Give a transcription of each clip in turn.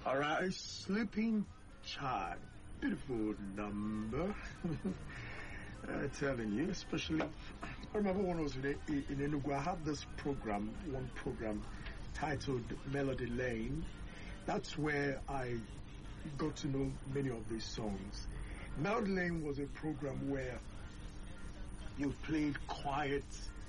All right, Sleeping Child. Beautiful number. Telling you, especially, I remember when I was in Enugu, I had this one program titled Melody Lane. That's where I got to know many of these songs. Melody Lane was a program where you played quiet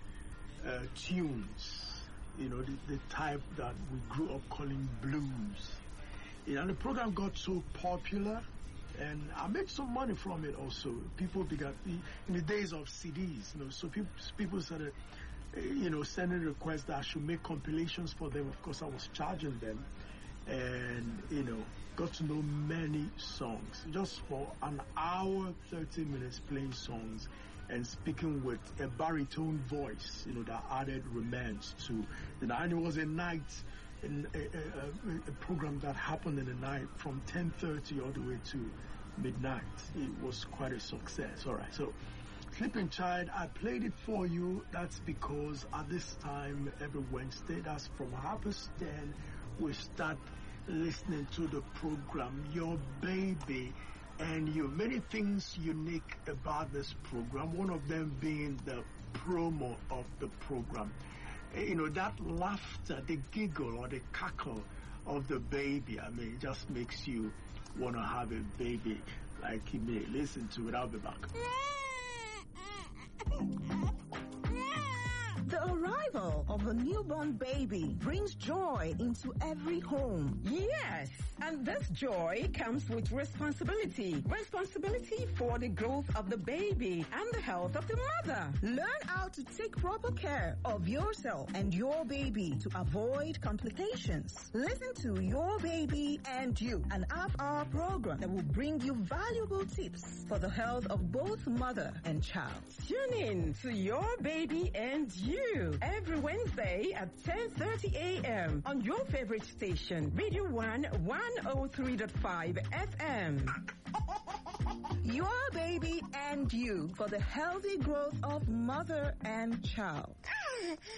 tunes, the type that we grew up calling blues. And the program got so popular, and I made some money from it also. People began, in the days of CDs, so people started, sending requests that I should make compilations for them. Of course, I was charging them, and, got to know many songs. Just for an hour, 30 minutes playing songs and speaking with a baritone voice, that added romance to the night. And it was a night, a program that happened in the night from 10:30 all the way to midnight. It was quite a success. All right, so Sleeping Child, I played it for you. That's because at this time every Wednesday, that's from 10:30, we start listening to the program Your Baby and You. Many things unique about this program, one of them being the promo of the program. That laughter, the giggle or the cackle of the baby, it just makes you want to have a baby like me. Listen to it, I'll be back. The arrival of a newborn baby brings joy into every home. Yes, and this joy comes with responsibility. Responsibility for the growth of the baby and the health of the mother. Learn how to take proper care of yourself and your baby to avoid complications. Listen to Your Baby and You, an half-hour program that will bring you valuable tips for the health of both mother and child. Tune in to Your Baby and You every Wednesday at 10:30 a.m. on your favorite station, Radio 1 103.5 FM. Your Baby and You, for the healthy growth of mother and child.